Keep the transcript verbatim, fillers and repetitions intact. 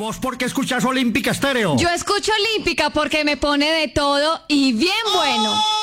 ¿vos por qué escuchas Olímpica Estéreo? Yo escucho Olímpica porque me pone de todo y bien bueno.